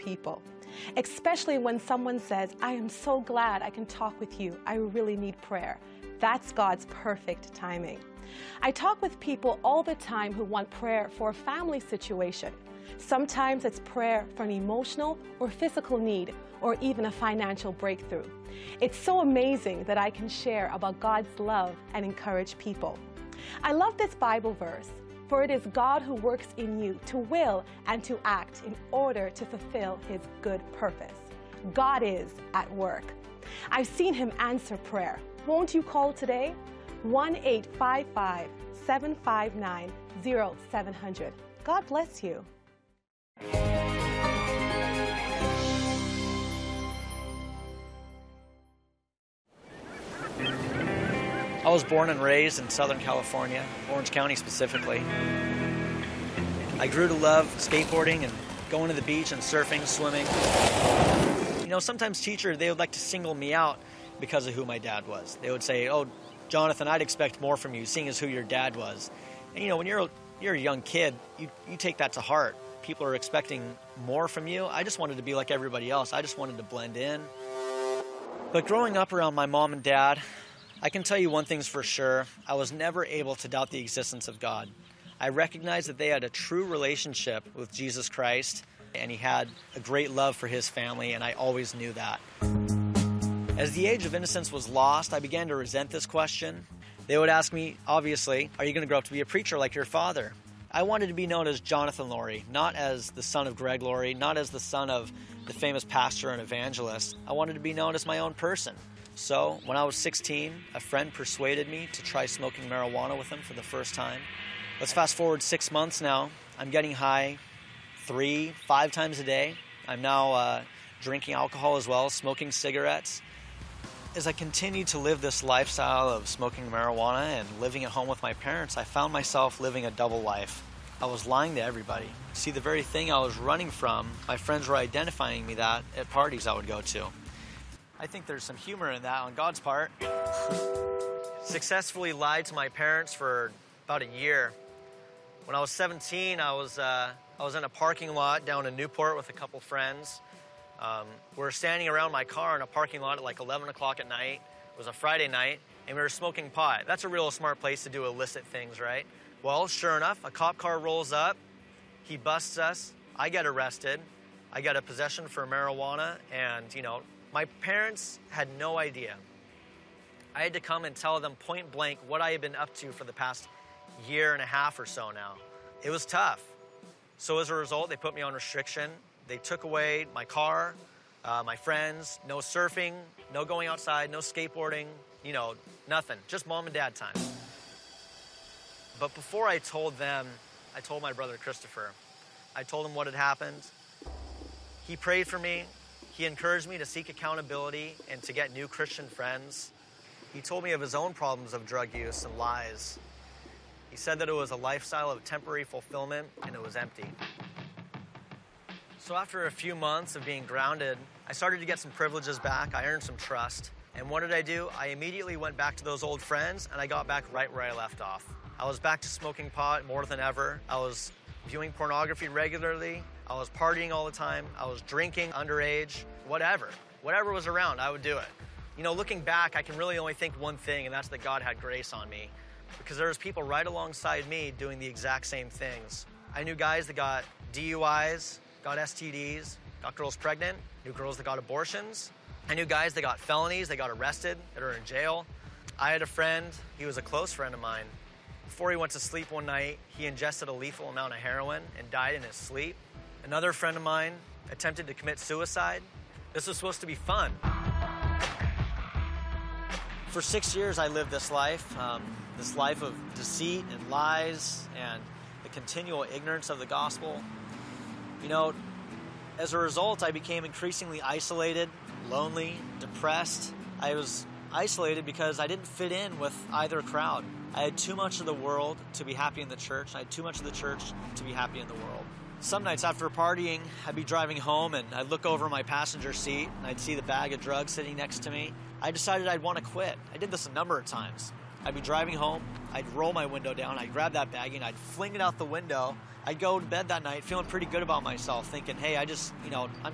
people. Especially when someone says, I am so glad I can talk with you. I really need prayer. That's God's perfect timing. I talk with people all the time who want prayer for a family situation. Sometimes it's prayer for an emotional or physical need, or even a financial breakthrough. It's so amazing that I can share about God's love and encourage people. I love this Bible verse, for it is God who works in you to will and to act in order to fulfill His good purpose. God is at work. I've seen Him answer prayer. Won't you call today? 1-855-759-0700. God bless you. I was born and raised in Southern California, Orange County specifically. I grew to love skateboarding and going to the beach and surfing, swimming. You know, sometimes teachers, they would like to single me out because of who my dad was. They would say, oh, Jonathan, I'd expect more from you, seeing as who your dad was. And you know, when you're a young kid, you take that to heart. People are expecting more from you. I just wanted to be like everybody else. I just wanted to blend in. But growing up around my mom and dad, I can tell you one thing's for sure. I was never able to doubt the existence of God. I recognized that they had a true relationship with Jesus Christ, and He had a great love for His family, and I always knew that. As the age of innocence was lost, I began to resent this question. They would ask me, obviously, are you going to grow up to be a preacher like your father? I wanted to be known as Jonathan Laurie, not as the son of Greg Laurie, not as the son of the famous pastor and evangelist. I wanted to be known as my own person. So when I was 16, a friend persuaded me to try smoking marijuana with him for the first time. Let's fast forward 6 months now. I'm getting high 3-5 times a day. I'm now drinking alcohol as well, smoking cigarettes. As I continued to live this lifestyle of smoking marijuana and living at home with my parents, I found myself living a double life. I was lying to everybody. See, the very thing I was running from, my friends were identifying me that at parties I would go to. I think there's some humor in that on God's part. Successfully lied to my parents for about a year. When I was 17, I was in a parking lot down in Newport with a couple friends. We were standing around my car in a parking lot at like 11 o'clock at night. It was a Friday night, and we were smoking pot. That's a real smart place to do illicit things, right? Well, sure enough, a cop car rolls up. He busts us. I get arrested. I get a possession for marijuana, and, you know, my parents had no idea. I had to come and tell them point blank what I had been up to for the past year and a half or so now. It was tough. So as a result, they put me on restriction. They took away my car, my friends, no surfing, no going outside, no skateboarding, you know, nothing. Just mom and dad time. But before I told them, I told my brother Christopher. I told him what had happened. He prayed for me. He encouraged me to seek accountability and to get new Christian friends. He told me of his own problems of drug use and lies. He said that it was a lifestyle of temporary fulfillment and it was empty. So after a few months of being grounded, I started to get some privileges back. I earned some trust. And what did I do? I immediately went back to those old friends, and I got back right where I left off. I was back to smoking pot more than ever. I was viewing pornography regularly. I was partying all the time. I was drinking underage, whatever. Whatever was around, I would do it. You know, looking back, I can really only think one thing, and that's that God had grace on me. Because there was people right alongside me doing the exact same things. I knew guys that got DUIs, got STDs, got girls pregnant, knew girls that got abortions. I knew guys that got felonies, they got arrested, that are in jail. I had a friend, he was a close friend of mine. Before he went to sleep one night, he ingested a lethal amount of heroin and died in his sleep. Another friend of mine attempted to commit suicide. This was supposed to be fun. For 6 years, I lived this life of deceit and lies and the continual ignorance of the gospel. You know, as a result, I became increasingly isolated, lonely, depressed. I was isolated because I didn't fit in with either crowd. I had too much of the world to be happy in the church. I had too much of the church to be happy in the world. Some nights after partying, I'd be driving home and I'd look over my passenger seat and I'd see the bag of drugs sitting next to me. I decided I'd want to quit. I did this a number of times. I'd be driving home, I'd roll my window down, I'd grab that baggie and I'd fling it out the window. I'd go to bed that night feeling pretty good about myself, thinking, hey, I'm